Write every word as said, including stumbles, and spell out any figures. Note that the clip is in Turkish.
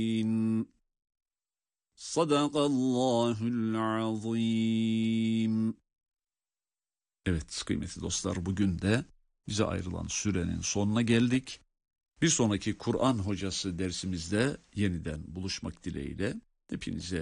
Sadakallahul azim. Evet kıymetli dostlar, bugün de bize ayrılan sürenin sonuna geldik. Bir sonraki Kur'an hocası dersimizde yeniden buluşmak dileğiyle hepinize